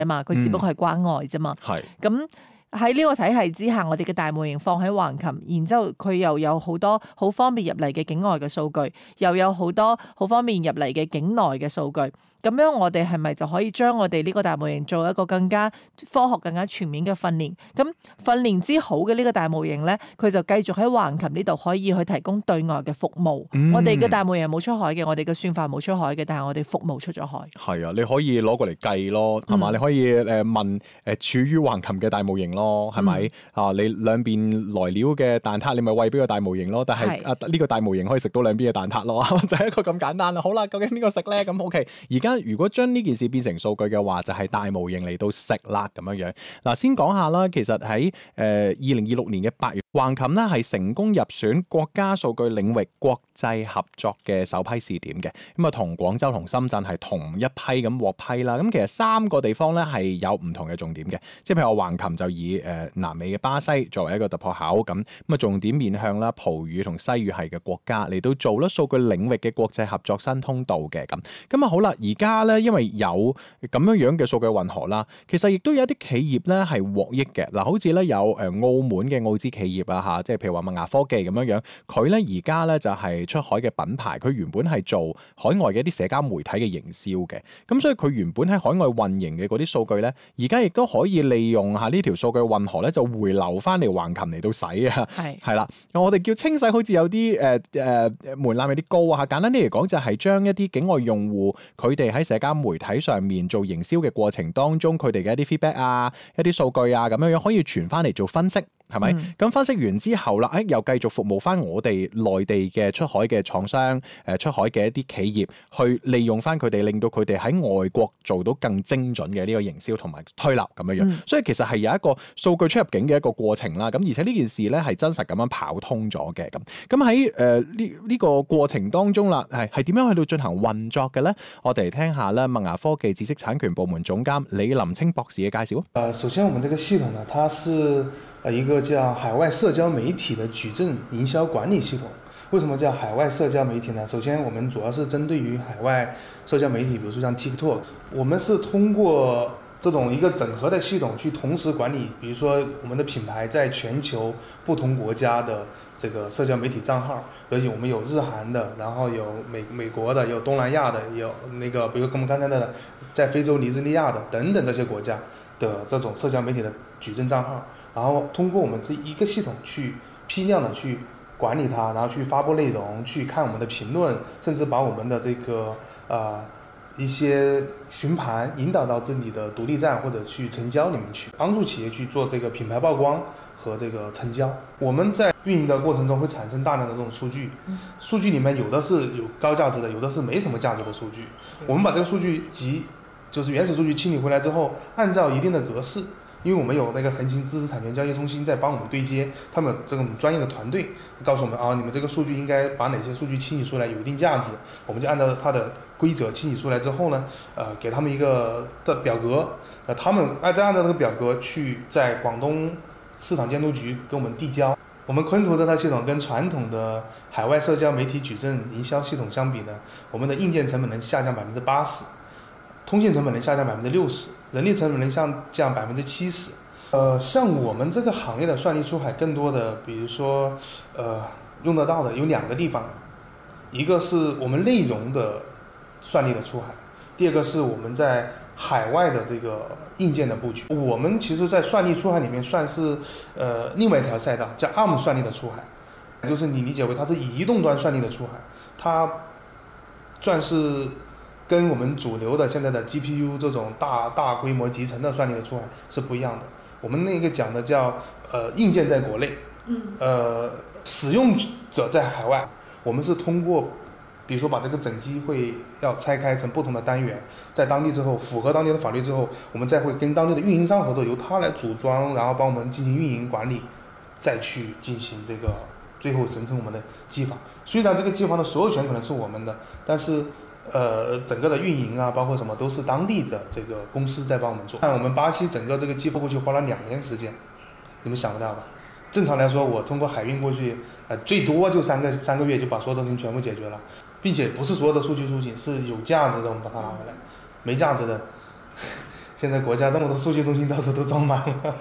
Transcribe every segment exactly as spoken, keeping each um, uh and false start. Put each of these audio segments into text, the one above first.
啊嘛，佢只不過係關外啫嘛。 係咁喺呢個體系之下，我哋嘅大模型放喺橫琴，然之後佢又有好多好方便入嚟嘅境外嘅數據，又有好多好方便入嚟嘅境內嘅數據。咁樣我哋係咪就可以將我哋呢個大模型做一個更加科學、更加全面嘅訓練？咁訓練之好嘅呢個大模型咧，佢就繼續喺橫琴呢度可以去提供對外嘅服務。 嗯、 我哋嘅大模型冇出海嘅，我哋嘅算法冇出海嘅，但係我哋服務出咗海。 係啊，你可以攞過嚟計咯，係嘛、嗯？你可以誒問誒、呃、處於橫琴嘅大模型咯，係咪、嗯、啊？你兩邊來料嘅蛋撻，你咪餵俾個大模型咯。但係啊，呢、呢個大模型可以食到兩邊嘅蛋撻咯，就係一個咁簡單啦。好啦，究竟邊個食咧？咁 OK，而家如果將呢件事變成數據嘅話，就係、是、大模型嚟到食啦咁樣樣。嗱，先講下啦，其實喺誒二零二六年嘅八月，橫琴呢係成功入選國家數據領域國際合作嘅首批試點嘅。咁啊，同廣州同深圳係同一批咁獲批啦。咁其實三個地方咧係有唔同嘅重點嘅，即係譬如我橫琴就以誒、呃、南美嘅巴西作為一個突破口咁，咁啊重點面向啦葡語同西語系嘅國家嚟到做啦數據領域嘅國際合作新通道嘅咁。咁啊好啦，而家咧因為有咁樣樣嘅數據混合啦，其實亦都有一啲企業咧係獲益嘅。嗱，好似咧有誒澳門嘅澳資企業啊嚇，即係譬如話麥芽科技咁樣樣，佢咧而家咧就係出海嘅品牌，佢原本係做海外嘅一啲社交媒體嘅營銷嘅，咁所以佢原本喺海外運營嘅嗰啲數據咧，而家亦都可以利用下呢條數據混合咧，就回流翻嚟橫琴嚟到使啊，係係啦，我哋叫清洗好似有啲誒誒門檻有啲高啊，簡單啲嚟講就係將一啲境外用戶佢哋喺社交媒體上面做營銷嘅過程當中，佢哋嘅一啲 feedback 啊、一啲數據啊咁樣樣可以傳翻嚟做分析。係咪？咁、嗯、分析完之後啦，誒又繼續服務翻我哋內地嘅出海嘅廠商，誒出海嘅一啲企業，去利用翻佢哋，令到佢哋喺外國做到更精準嘅呢個營銷同埋推流咁樣樣。嗯、所以其實係有一個數據出入境嘅一個過程啦。咁而且呢件事咧係真實咁樣跑通咗嘅。咁咁喺誒呢呢個過程當中啦，係係點樣去到進行運作嘅咧？我哋嚟聽下咧麥芽科技知識產權部門總監李林清博士嘅介紹。 誒，首先我們這個系統呢，它是呃一個叫海外社交媒體的矩陣營銷管理系統。為什麼叫海外社交媒體呢？首先我們主要是針對於海外社交媒體，比如說像 TikTok， 我們是通過這種一個整合的系統去同時管理，比如說我們的品牌在全球不同國家的這個社交媒體賬號，而且我們有日韓的，然後有美美國的，有東南亞的，有那個比如跟我們剛才的在非洲尼日利亞的等等這些國家的這種社交媒體的矩陣賬號，然後通過我們這一個系統去批量的去管理它，然後去發布內容，去看我們的評論，甚至把我們的這個呃一些詢盤引導到自己的獨立站或者去成交裡面去，幫助企業去做這個品牌曝光和這個成交。我們在運營的過程中會產生大量的這種數據，數據裡面有的是有高價值的，有的是沒什麼價值的數據。我們把這個數據集就是原始數據清理回來之後，按照一定的格式，因為我們有那個橫琴知識產權交易中心在幫我們對接，他們這種專業的團隊告訴我們啊，你們這個數據應該把哪些數據清理出來有一定價值，我們就按照它的規則清理出來之後呢，呃，給他們一個的表格，呃，他們按照按照這個表格去在廣東市場監督局給我們遞交。我們昆圖這套系統跟傳統的海外社交媒體矩陣營銷系統相比呢，我們的硬件成本能下降百分之八十。通信成本能下降百分之六十，人力成本能下降百分之七十。呃，像我們這個行業的算力出海，更多的，比如說，呃，用得到的有兩個地方，一個是我們內容的算力的出海，第二個是我們在海外的這個硬件的布局。我們其實在算力出海裡面算是呃另外一條賽道，叫 A R M 算力的出海，就是你理解為它是移動端算力的出海，它算是跟我們主流的現在的 G P U 這種大大規模集成的算力的出海是不一樣的。我們那個講的叫呃硬件在國內，嗯，呃使用者在海外。我們是通過，比如說把這個整機會要拆開成不同的單元，在當地之後符合當地的法律之後，我們再會跟當地的運營商合作，由他來組裝，然後幫我們進行運營管理，再去進行這個最後形成我們的機房。雖然這個機房的所有權可能是我們的，但是呃，整個的運營啊，包括什麼都是當地的這個公司在幫我們做。看我們巴西整個這個機房過去花了兩年時間，你們想不到吧？正常來說，我通過海運過去，呃，最多就三個三個月就把所有的事情全部解決了，並且不是所有的數據出境是有價值的，我們把它拿回來，沒價值的， 現在國家這麼多數據中心到處都裝滿了，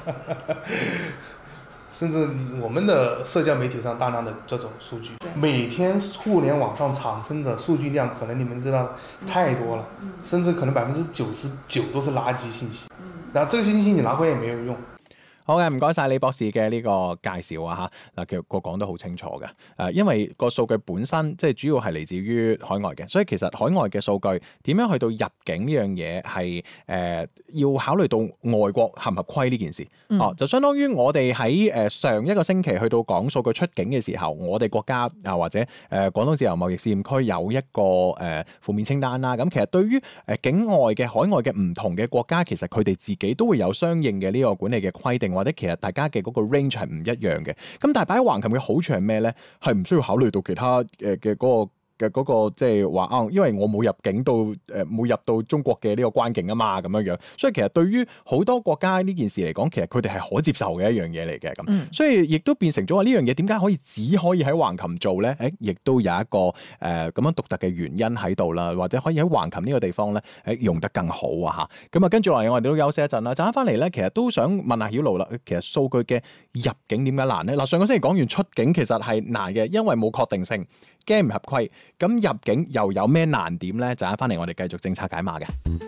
甚至我們的社交媒體上大量的這種數據，每天互聯網上產生的數據量，可能你們知道太多了，甚至可能百分之九十九都是垃圾信息，然後這個信息你拿回也沒有用。 好嘅，唔該晒李博士嘅呢個介紹啊嚇，嗱其實個講得好清楚嘅，誒因為個數據本身即係主要係嚟自於海外嘅，所以其實海外嘅數據點樣去到入境呢樣嘢係誒要考慮到外國合唔合規呢件事，哦、嗯啊、就相當於我哋喺誒上一個星期去到講數據出境嘅時候，我哋國家啊或者誒、呃、廣東自由貿易試驗區有一個誒、呃、負面清單啦，咁其實對於誒境外嘅海外嘅唔同嘅國家，其實佢哋自己都會有相應嘅呢個管理嘅規定。或者其實大家嘅嗰個 range 係唔一樣嘅，咁但係擺喺橫琴嘅好處係咩咧？係唔需要考慮到其他誒嘅嗰個嘅嗰個即係話啊，因為我冇入境到誒冇入到中國嘅呢個關境啊嘛，咁樣樣，所以其實對於好多國家呢件事嚟講，其實佢哋係可接受嘅一樣嘢嚟嘅咁，嗯、所以亦都變成咗話呢樣嘢點解可以只可以喺橫琴做咧？誒，亦都有一個誒咁、呃、樣獨特嘅原因喺度啦，或者可以喺橫琴呢個地方咧誒用得更好啊嚇。咁啊，跟住落嚟我哋都休息一陣啦，陣間翻嚟咧，其實都想問下曉露啦，其實數據嘅入境點解難咧？嗱，上個星期講完出境其實係難嘅，因為冇確定性。驚唔合規，咁入境又有咩難點呢？陣間翻嚟我哋繼續政策解碼嘅。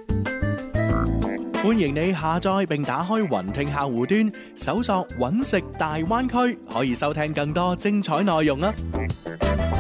歡迎你下載並打開雲聽客戶端，搜索揾食大灣區，可以收聽更多精彩內容啊！